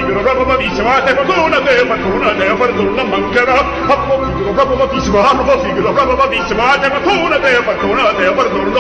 figaro proprio bravissima, te fortuna, non mancherà. Figaro proprio bravissima, figaro proprio bravissima, te fortuna, non